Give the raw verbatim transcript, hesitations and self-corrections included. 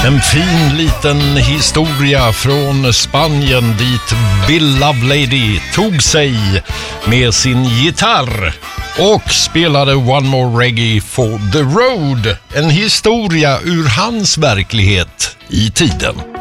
En fin liten historia från Spanien dit Bill Lovelady tog sig med sin gitarr och spelade One More Reggae for the Road. En historia ur hans verklighet i tiden.